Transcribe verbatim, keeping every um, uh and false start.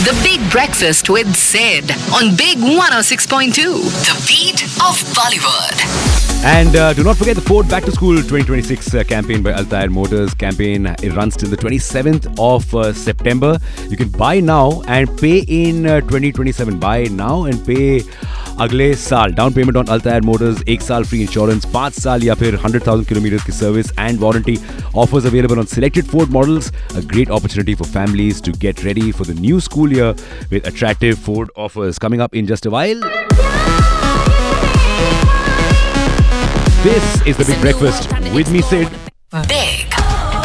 The Big Breakfast with Sid on Big one oh six point two. The beat of Bollywood. And uh, do not forget the Ford Back to School twenty twenty-six uh, campaign by Altair Motors. Campaign, it runs till the twenty-seventh of uh, September. You can buy now and pay in uh, twenty twenty-seven. Buy now and pay अगले साल. Down payment on Altair Motors, एक साल free insurance, पाँच साल या फिर one hundred thousand kilometers की service and warranty. Offers available on selected Ford models. A great opportunity for families to get ready for the new school year with attractive Ford offers. Coming up in just a while. This is the Big Breakfast with me, Sid. Big